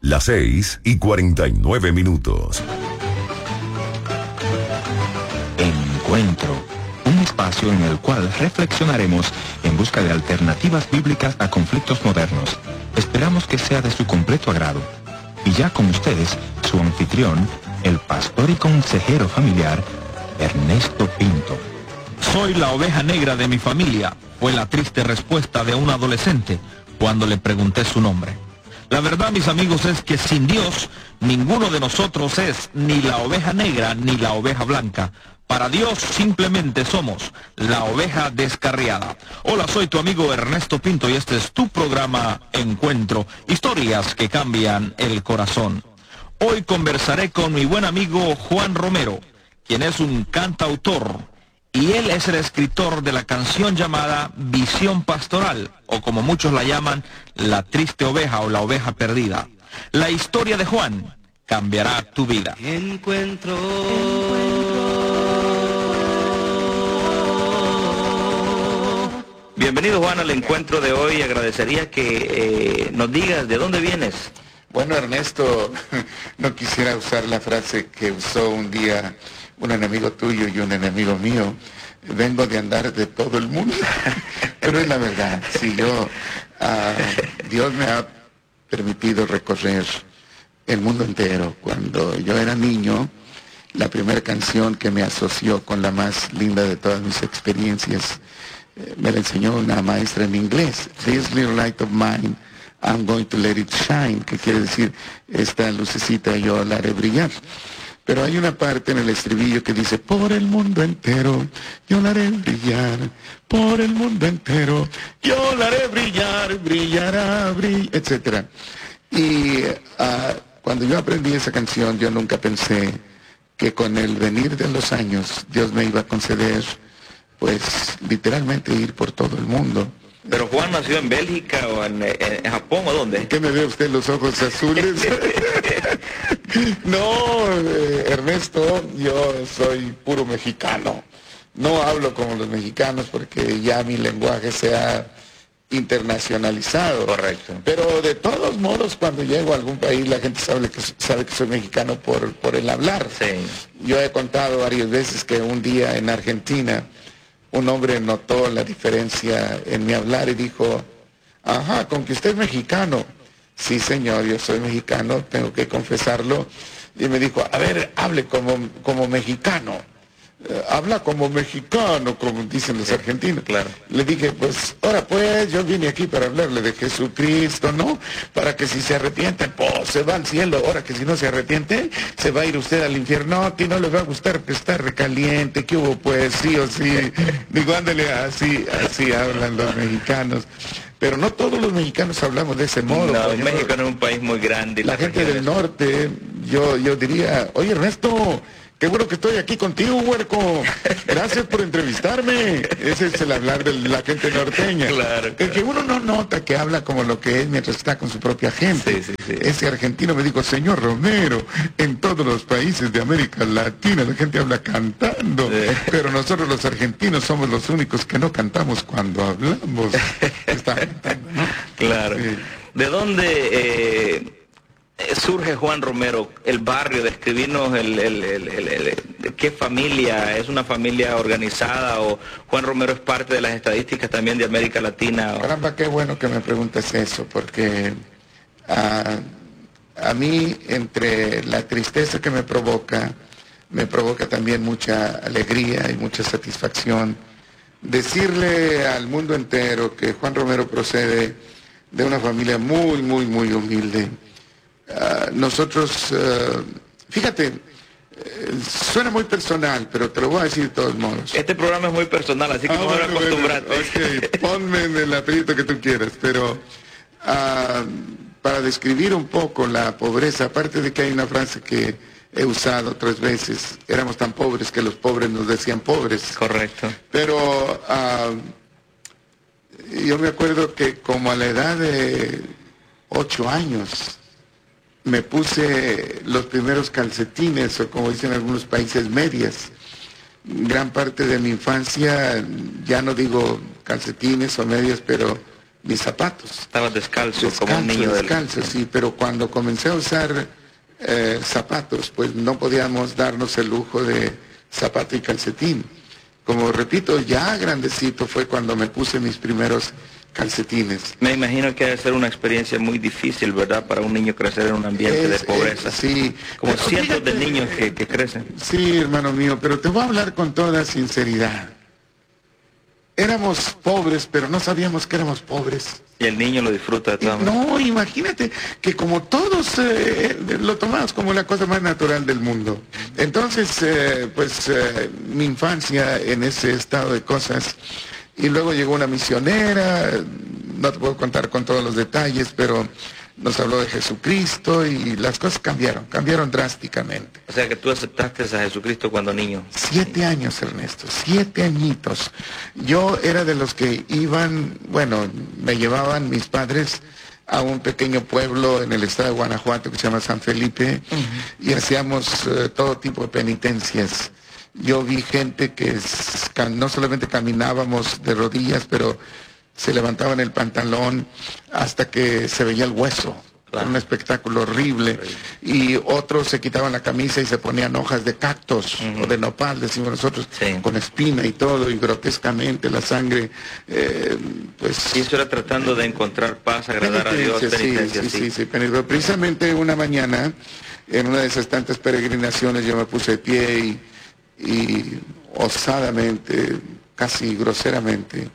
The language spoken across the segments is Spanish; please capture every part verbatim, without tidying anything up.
Las seis y cuarenta y nueve minutos. Encuentro, un espacio en el cual reflexionaremos en busca de alternativas bíblicas a conflictos modernos. Esperamos que sea de su completo agrado. Y ya con ustedes, su anfitrión, el pastor y consejero familiar, Ernesto Pinto. Soy la oveja negra de mi familia, fue la triste respuesta de un adolescente cuando le pregunté su nombre. La verdad, mis amigos, es que sin Dios, ninguno de nosotros es ni la oveja negra ni la oveja blanca. Para Dios simplemente somos la oveja descarriada. Hola, soy tu amigo Ernesto Pinto y este es tu programa Encuentro, historias que cambian el corazón. Hoy conversaré con mi buen amigo Juan Romero, quien es un cantautor, y él es el escritor de la canción llamada Visión Pastoral, o como muchos la llaman, La Triste Oveja o La Oveja Perdida. La historia de Juan cambiará tu vida. Encuentro. Bienvenido, Juan, al encuentro de hoy. Agradecería que eh, nos digas de dónde vienes. Bueno, Ernesto, no quisiera usar la frase que usó un día un enemigo tuyo y un enemigo mío. Vengo de andar de todo el mundo, pero es la verdad. Si yo, uh, Dios me ha permitido recorrer el mundo entero. Cuando yo era niño, la primera canción que me asoció con la más linda de todas mis experiencias eh, me la enseñó una maestra en inglés. This little light of mine, I'm going to let it shine, que quiere decir, esta lucecita yo la haré brillar. Pero hay una parte en el estribillo que dice, por el mundo entero, yo la haré brillar, por el mundo entero, yo la haré brillar, brillará, brillar, etcétera. Y uh, cuando yo aprendí esa canción, yo nunca pensé que con el venir de los años, Dios me iba a conceder, pues, literalmente ir por todo el mundo. ¿Pero Juan nació en Bélgica o en, en Japón o dónde? ¿Qué me ve usted los ojos azules? No, eh, Ernesto, yo soy puro mexicano. No hablo como los mexicanos porque ya mi lenguaje se ha internacionalizado. Correcto. Pero de todos modos, cuando llego a algún país, la gente sabe que, sabe que soy mexicano por, por el hablar. Sí. Yo he contado varias veces que un día en Argentina, un hombre notó la diferencia en mi hablar y dijo, ajá, con que usted es mexicano. Sí, señor, yo soy mexicano, tengo que confesarlo. Y me dijo, a ver, hable como, como mexicano. Eh, habla como mexicano, como dicen los argentinos. Claro. Le dije, pues, ahora pues, yo vine aquí para hablarle de Jesucristo, ¿no? Para que si se arrepiente, pues, se va al cielo. Ahora que si no se arrepiente, se va a ir usted al infierno, que no le va a gustar que está recaliente, que hubo pues, sí o sí. Digo, ándale, así, así hablan los mexicanos. Pero no todos los mexicanos hablamos de ese modo. No, ejemplo, México no es un país muy grande. La gente regiones... del norte, yo, yo diría, oye Ernesto, qué bueno que estoy aquí contigo, huerco. Gracias por entrevistarme. Ese es el hablar de la gente norteña. Claro, el claro. que uno no nota que habla como lo que es mientras está con su propia gente. Sí, sí, sí. Ese argentino me dijo, señor Romero, en todos los países de América Latina la gente habla cantando. Sí. Pero nosotros los argentinos somos los únicos que no cantamos cuando hablamos. Está cantando, ¿no? Claro. Sí. ¿De dónde eh, surge Juan Romero, el barrio? Describirnos el, el, el, el, el, el, qué familia, ¿es una familia organizada o Juan Romero es parte de las estadísticas también de América Latina? O... Caramba, qué bueno que me preguntes eso, porque uh, a mí entre la tristeza que me provoca, me provoca también mucha alegría y mucha satisfacción decirle al mundo entero que Juan Romero procede de una familia muy, muy, muy humilde. Uh, nosotros, uh, fíjate, uh, suena muy personal, pero te lo voy a decir de todos modos. Este programa es muy personal, así que ah, mejor bueno, acostumbrate. Bueno, ok, ponme en el apellido que tú quieras, pero uh, para describir un poco la pobreza, aparte de que hay una frase que he usado tres veces, éramos tan pobres que los pobres nos decían pobres. Correcto. Pero uh, yo me acuerdo que como a la edad de ocho años, me puse los primeros calcetines, o como dicen en algunos países, medias. Gran parte de mi infancia, ya no digo calcetines o medias, pero mis zapatos. Estabas descalzo, Descalzo, como un niño del... descalzo, sí, pero cuando comencé a usar eh, zapatos, pues no podíamos darnos el lujo de zapato y calcetín. Como repito, ya grandecito fue cuando me puse mis primeros calcetines. Me imagino que debe ser una experiencia muy difícil, ¿verdad? Para un niño crecer en un ambiente Es, de pobreza. eh, sí. Como Pero cientos fíjate, de niños que, que crecen. Sí, hermano mío, pero te voy a hablar con toda sinceridad. Éramos pobres, pero no sabíamos que éramos pobres. Y el niño lo disfruta de todas maneras. No, imagínate que como todos eh, lo tomamos como la cosa más natural del mundo. Entonces, eh, pues eh, mi infancia en ese estado de cosas, y luego llegó una misionera, no te puedo contar con todos los detalles, pero nos habló de Jesucristo y las cosas cambiaron, cambiaron drásticamente. O sea que tú aceptaste a Jesucristo cuando niño. Siete años, Ernesto, siete añitos. Yo era de los que iban, bueno, me llevaban mis padres a un pequeño pueblo en el estado de Guanajuato que se llama San Felipe, uh-huh. y hacíamos uh, todo tipo de penitencias. Yo vi gente que es, no solamente caminábamos de rodillas, pero se levantaban el pantalón hasta que se veía el hueso. Claro. Era un espectáculo horrible. Y otros se quitaban la camisa y se ponían hojas de cactus, uh-huh. o de nopal, decimos nosotros, sí. con espina y todo, y grotescamente la sangre, eh, pues... Y eso era tratando de encontrar paz, agradar a Dios, penitencia, sí, sí, sí. sí, sí, penitencia. Precisamente una mañana, en una de esas tantas peregrinaciones, yo me puse de pie y, y osadamente, casi groseramente,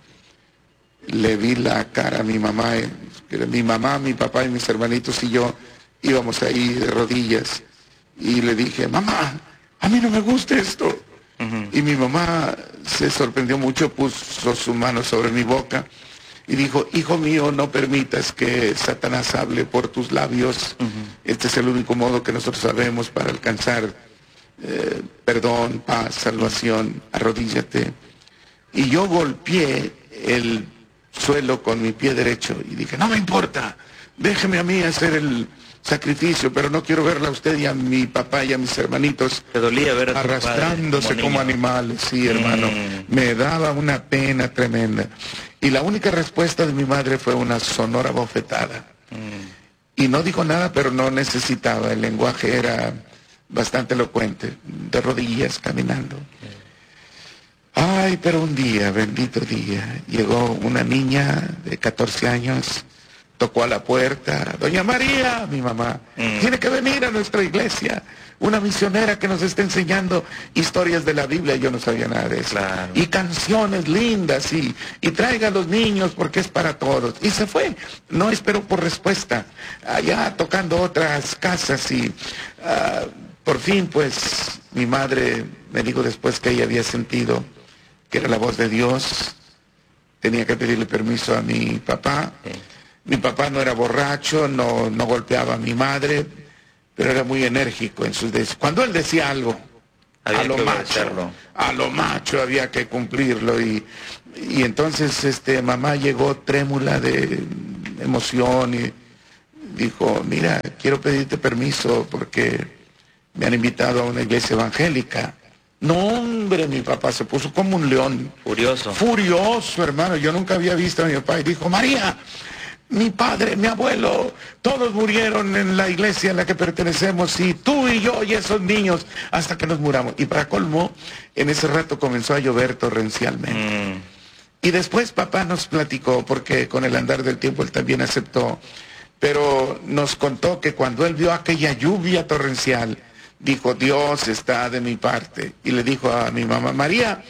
le vi la cara a mi mamá, que mi mamá, mi papá y mis hermanitos y yo íbamos ahí de rodillas, y le dije, mamá, a mí no me gusta esto. Uh-huh. Y mi mamá se sorprendió mucho, puso su mano sobre mi boca y dijo, hijo mío, no permitas que Satanás hable por tus labios. Uh-huh. Este es el único modo que nosotros sabemos para alcanzar eh, perdón, paz, salvación. Arrodíllate. Y yo golpeé el suelo con mi pie derecho y dije, no me importa, déjeme a mí hacer el sacrificio, pero no quiero verla a usted y a mi papá y a mis hermanitos. Te dolía ver a arrastrándose como, como animales, sí, hermano. Mm. Me daba una pena tremenda. Y la única respuesta de mi madre fue una sonora bofetada. Mm. Y no dijo nada, pero no necesitaba, el lenguaje era bastante elocuente, de rodillas, caminando. Mm. Ay, pero un día, bendito día, llegó una niña de catorce años, tocó a la puerta, doña María, mi mamá, mm. tiene que venir a nuestra iglesia, una misionera que nos está enseñando historias de la Biblia, yo no sabía nada de eso, claro. y canciones lindas, y, y traiga a los niños porque es para todos, y se fue, no esperó por respuesta, allá tocando otras casas, y uh, por fin, pues, mi madre me dijo después que ella había sentido que era la voz de Dios, tenía que pedirle permiso a mi papá. Sí. Mi papá no era borracho, no, no golpeaba a mi madre, pero era muy enérgico en sus decisiones. Cuando él decía algo, había a lo macho, a lo macho había que cumplirlo. Y, y entonces este, mamá llegó trémula de emoción y dijo, mira, quiero pedirte permiso porque me han invitado a una iglesia evangélica. No, hombre, mi papá se puso como un león. Furioso. Furioso, hermano. Yo nunca había visto a mi papá y dijo, María, mi padre, mi abuelo, todos murieron en la iglesia a la que pertenecemos, y tú y yo y esos niños, hasta que nos muramos. Y para colmo, en ese rato comenzó a llover torrencialmente. Mm. Y después papá nos platicó, porque con el andar del tiempo él también aceptó, pero nos contó que cuando él vio aquella lluvia torrencial, dijo, Dios está de mi parte. Y le dijo a mi mamá, María,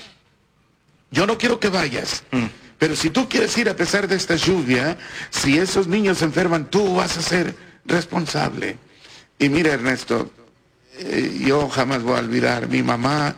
yo no quiero que vayas, mm. pero si tú quieres ir a pesar de esta lluvia, si esos niños se enferman, tú vas a ser responsable. Y mira, Ernesto, eh, yo jamás voy a olvidar, mi mamá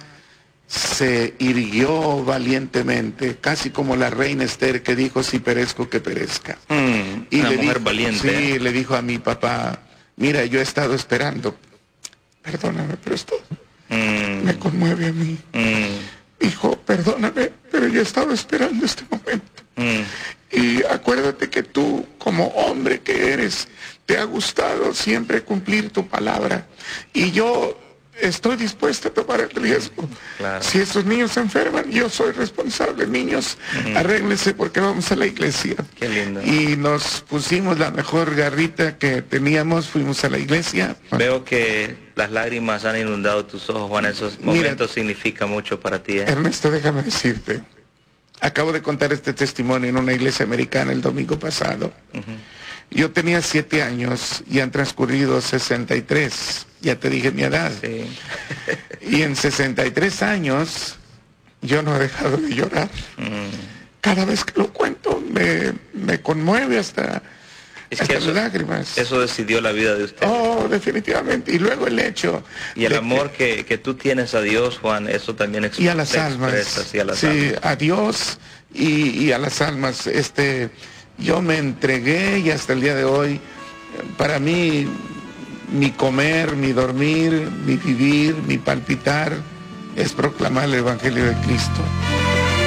se irguió valientemente, casi como la reina Esther que dijo, si perezco, que perezca. Mm, y una le mujer dijo, valiente. Sí, le dijo a mi papá, mira, yo he estado esperando. Perdóname, pero esto mm. me conmueve a mí. Mm. Hijo, perdóname, pero yo estaba esperando este momento. Mm. Y acuérdate que tú, como hombre que eres, te ha gustado siempre cumplir tu palabra. Y yo estoy dispuesta a tomar el riesgo. Claro. Si esos niños se enferman, yo soy responsable. Niños, uh-huh. arréglense porque vamos a la iglesia. Qué lindo. Y nos pusimos la mejor garrita que teníamos, fuimos a la iglesia. Veo que las lágrimas han inundado tus ojos, Juan. Esos momentos Mira, significan mucho para ti, ¿eh? Ernesto, déjame decirte. Acabo de contar este testimonio en una iglesia americana el domingo pasado. Uh-huh. Yo tenía siete años y han transcurrido sesenta y tres. Ya te dije mi edad. Sí. Y en sesenta y tres años yo no he dejado de llorar. Mm. Cada vez que lo cuento me, me conmueve hasta, es hasta que eso, las lágrimas. Eso decidió la vida de usted. Oh, definitivamente. Y luego el hecho... Y el amor que, que, que tú tienes a Dios, Juan, eso también expresa. Y a las almas. Y a las sí, almas. a Dios y, y a las almas. Este... Yo me entregué y hasta el día de hoy, para mí, mi comer, mi dormir, mi vivir, mi palpitar, es proclamar el Evangelio de Cristo.